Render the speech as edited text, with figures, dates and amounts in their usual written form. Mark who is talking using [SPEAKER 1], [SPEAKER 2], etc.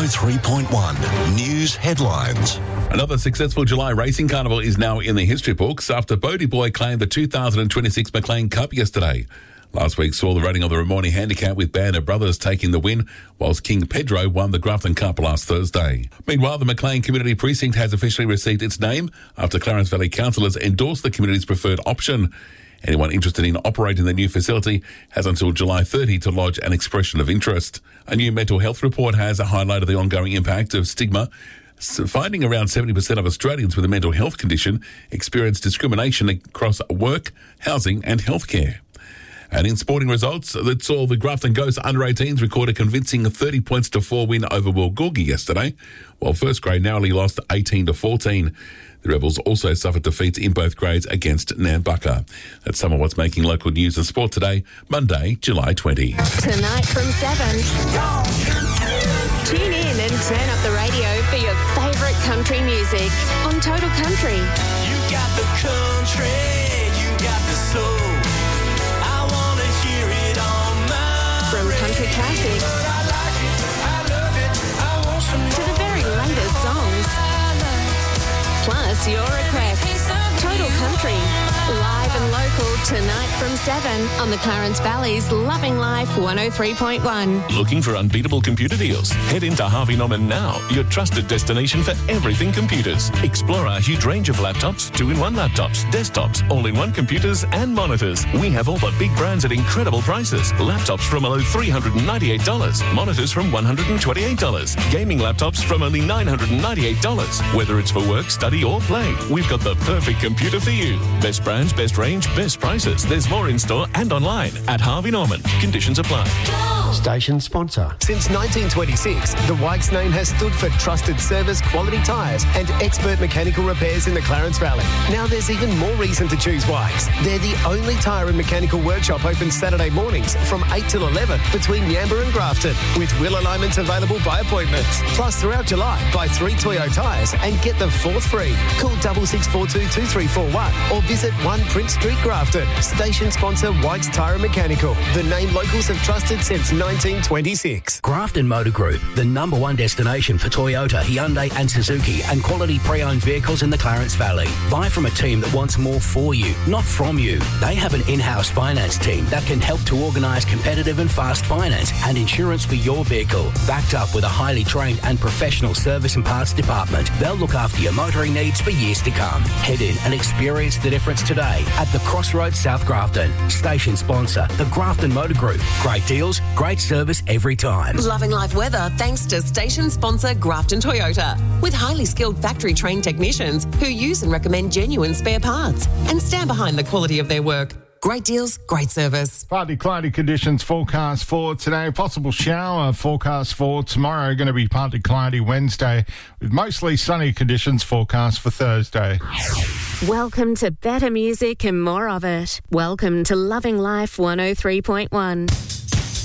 [SPEAKER 1] 103.1 News Headlines.
[SPEAKER 2] Another successful July racing carnival is now in the history books after Bodie Boy claimed the 2026 Maclean Cup yesterday. Last week saw the running of the Ramoni Handicap with Band of Brothers taking the win, whilst King Pedro won the Grafton Cup last Thursday. Meanwhile, the Maclean Community Precinct has officially received its name after Clarence Valley councillors endorsed the community's preferred option. Anyone interested in operating the new facility has until July 30 to lodge an expression of interest. A new mental health report has highlighted the ongoing impact of stigma, finding around 70% of Australians with a mental health condition experience discrimination across work, housing and healthcare. And in sporting results, that saw the Grafton Ghosts under-18s record a convincing 30-4 win over Woolgoolgie yesterday, while first grade narrowly lost 18-14. The Rebels also suffered defeats in both grades against Nambucca. That's some of what's making local news and sport today, Monday, July 20.
[SPEAKER 3] Tonight from 7. Tune in and turn up the radio for your favourite country music on Total Country.
[SPEAKER 4] You got the country, you got the soul. I want to hear it on my
[SPEAKER 3] From country classics
[SPEAKER 4] I like it, I love it, I want some
[SPEAKER 3] to the very latest songs. Plus your requests. Total Country, live and local tonight from 7 on the Clarence Valley's Loving Life 103.1.
[SPEAKER 5] Looking for unbeatable computer deals? Head into Harvey Norman now, your trusted destination for everything computers. Explore our huge range of laptops, 2-in-1 laptops, desktops, all-in-one computers and monitors. We have all but big brands at incredible prices. Laptops from a low $398, monitors from $128, gaming laptops from only $998. Whether it's for work, study or play, we've got the perfect computer for you. Best brands, best range, best prices. There's more in store and online at Harvey Norman. Conditions apply.
[SPEAKER 6] Station sponsor. Since 1926, the Wykes name has stood for trusted service, quality tyres and expert mechanical repairs in the Clarence Valley. Now there's even more reason to choose Wykes. They're the only tyre and mechanical workshop open Saturday mornings from 8 till 11 between Yamba and Grafton, with wheel alignments available by appointment. Plus, throughout July, buy 3 Toyo tyres and get the 4th free. Call 6642 2341 or visit 1 Prince Street, Grafton. Station sponsor Wykes Tyre and Mechanical. The name locals have trusted since 1926.
[SPEAKER 7] Grafton Motor Group, the #1 destination for Toyota, Hyundai and Suzuki and quality pre-owned vehicles in the Clarence Valley. Buy from a team that wants more for you, not from you. They have an in-house finance team that can help to organise competitive and fast finance and insurance for your vehicle. Backed up with a highly trained and professional service and parts department, they'll look after your motoring needs for years to come. Head in and experience the difference today at the Crossroads South Grafton. Station sponsor, the Grafton Motor Group. Great deals, great service every time.
[SPEAKER 8] Loving life weather thanks to station sponsor Grafton Toyota. With highly skilled factory trained technicians who use and recommend genuine spare parts and stand behind the quality of their work. Great deals, great service.
[SPEAKER 9] Partly cloudy conditions forecast for today. Possible shower forecast for tomorrow. Going to be partly cloudy Wednesday with mostly sunny conditions forecast for Thursday.
[SPEAKER 3] Welcome to better music and more of it. Welcome to Loving Life 103.1.